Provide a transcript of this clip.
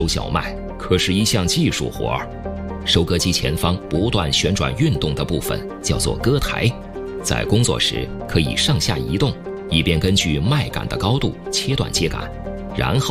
收小麦可是一项技术活儿。收割机前方不断旋转运动的部分叫做割台，在工作时可以上下移动，以便根据麦秆的高度切断秸秆，然后